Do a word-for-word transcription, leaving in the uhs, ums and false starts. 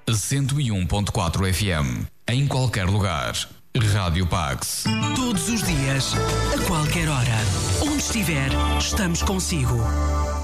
cento e um ponto quatro F M. Em qualquer lugar. Rádio Pax. Todos os dias, a qualquer hora. Onde estiver, estamos consigo.